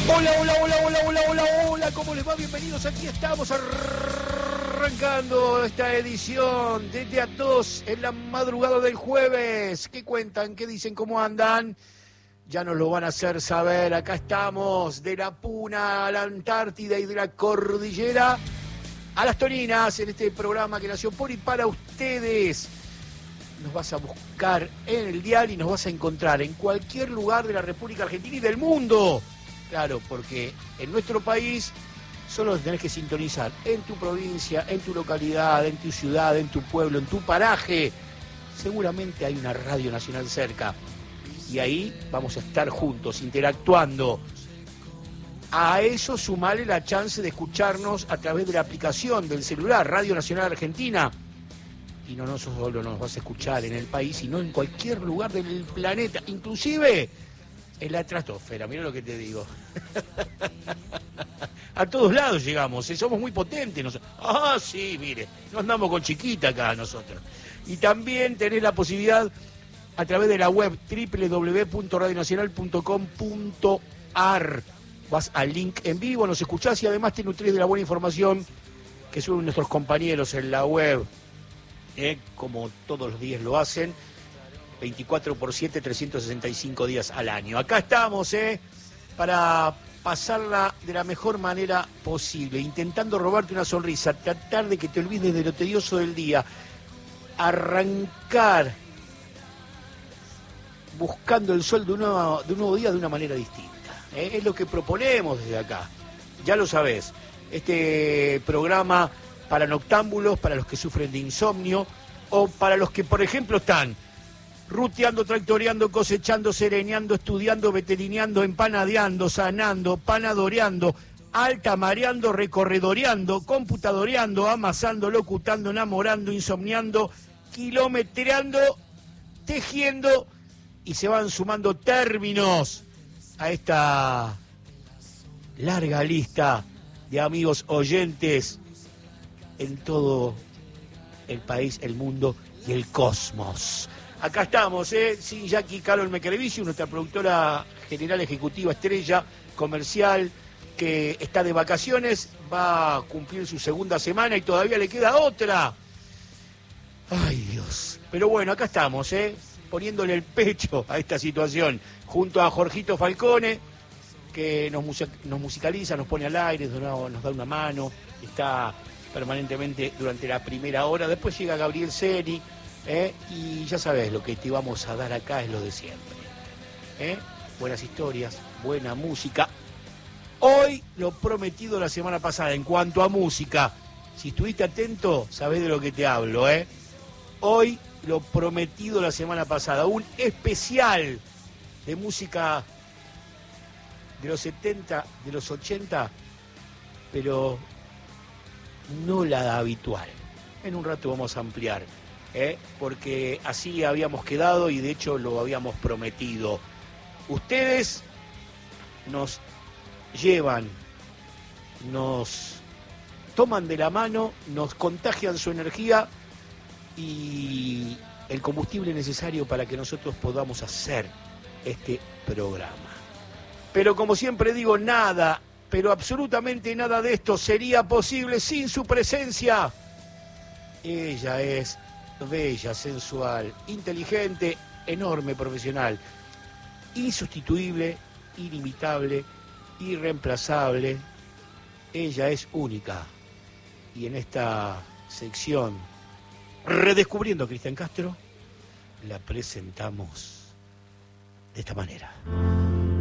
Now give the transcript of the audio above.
Hola, hola, hola, hola, hola, hola, hola, ¿cómo les va? Bienvenidos, aquí estamos arrancando esta edición de a todos en la madrugada del jueves. ¿Qué cuentan? ¿Qué dicen? ¿Cómo andan? Ya nos lo van a hacer saber, acá estamos, de la Puna a la Antártida y de la Cordillera a las Torinas, en este programa que nació por y para ustedes. Nos vas a buscar en el dial y nos vas a encontrar en cualquier lugar de la República Argentina y del mundo. Claro, porque en nuestro país solo tenés que sintonizar en tu provincia, en tu localidad, en tu ciudad, en tu pueblo, en tu paraje. Seguramente hay una radio nacional cerca y ahí vamos a estar juntos, interactuando. A eso sumale la chance de escucharnos a través de la aplicación del celular, Radio Nacional Argentina. Y no solo nos vas a escuchar en el país, sino en cualquier lugar del planeta, inclusive en la estratosfera, mira lo que te digo. A todos lados llegamos, somos muy potentes. Sí, mire, no andamos con chiquita acá nosotros. Y también tenés la posibilidad a través de la web www.radionacional.com.ar. Vas al link en vivo, nos escuchás y además te nutrís de la buena información que suben nuestros compañeros en la web, como todos los días lo hacen, 24/7, 365 días al año. Acá estamos, para pasarla de la mejor manera posible, intentando robarte una sonrisa, tratar de que te olvides de lo tedioso del día, arrancar buscando el sol de un nuevo día de una manera distinta. Es lo que proponemos desde acá, ya lo sabés. Este programa para noctámbulos, para los que sufren de insomnio, o para los que, por ejemplo, están ruteando, tractoreando, cosechando, sereñando, estudiando, veterineando, empanadeando, sanando, panadoreando, altamareando, recorredoreando, computadoreando, amasando, locutando, enamorando, insomniando, kilometreando, tejiendo, y se van sumando términos a esta larga lista de amigos oyentes en todo el país, el mundo y el cosmos. Acá estamos, sin Jackie Carol Mequelevicius, nuestra productora general ejecutiva estrella comercial, que está de vacaciones, va a cumplir su segunda semana y todavía le queda otra. Ay, Dios. Pero bueno, acá estamos, poniéndole el pecho a esta situación, junto a Jorgito Falcone, que nos musicaliza, nos pone al aire, nos da una mano, está permanentemente durante la primera hora. Después llega Gabriel Ceni, y ya sabes, lo que te vamos a dar acá es lo de siempre. Buenas historias, buena música. Hoy lo prometido la semana pasada en cuanto a música. Si estuviste atento, sabés de lo que te hablo. Hoy lo prometido la semana pasada, un especial de música de los 70, de los 80, pero no la habitual. En un rato vamos a ampliar, porque así habíamos quedado y de hecho lo habíamos prometido. Ustedes nos llevan, nos toman de la mano, nos contagian su energía y el combustible necesario para que nosotros podamos hacer este programa. Pero como siempre digo, nada, pero absolutamente nada de esto sería posible sin su presencia. Ella es bella, sensual, inteligente, enorme profesional, insustituible, inimitable, irreemplazable. Ella es única. Y en esta sección, Redescubriendo a Cristian Castro, la presentamos de esta manera.